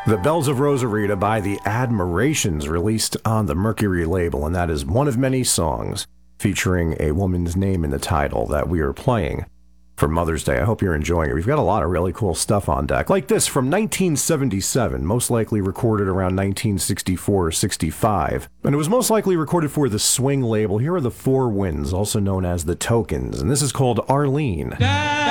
The Bells of Rosarita by the Admirations, released on the Mercury label, and that is one of many songs featuring a woman's name in the title that we are playing for Mother's Day. I hope you're enjoying it. We've got a lot of really cool stuff on deck, like this from 1977, most likely recorded around 1964 or 65, and it was most likely recorded for the Swing label. Here are the Four Winds, also known as the Tokens, and this is called Arlene.